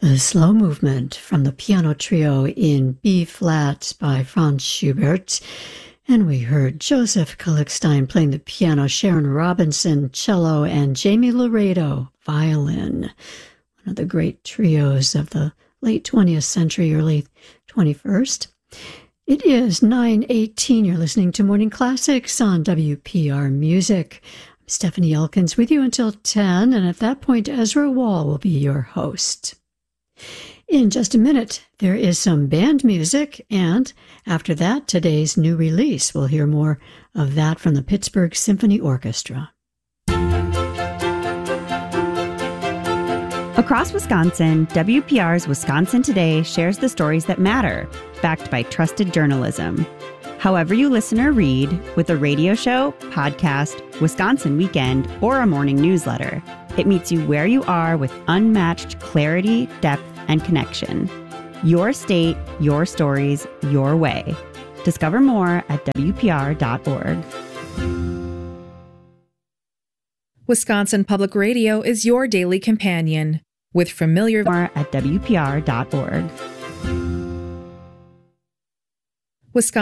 The slow movement from the piano trio in B-flat by Franz Schubert. And we heard Joseph Kalkstein playing the piano, Sharon Robinson, cello, and Jamie Laredo, violin. One of the great trios of the late 20th century, early 21st. It is 9:18. You're listening to Morning Classics on WPR Music. I'm Stephanie Elkins with you until 10, and at that point, Ezra Wall will be your host. In just a minute, there is some band music, and after that, today's new release. We'll hear more of that from the Pittsburgh Symphony Orchestra. Across Wisconsin, WPR's Wisconsin Today shares the stories that matter, backed by trusted journalism. However you listen or read, with a radio show, podcast, Wisconsin Weekend, or a morning newsletter, it meets you where you are with unmatched clarity, depth, and connection. Your state, your stories, your way. Discover more at WPR.org. Wisconsin Public Radio is your daily companion with familiar more at WPR.org. Wisconsin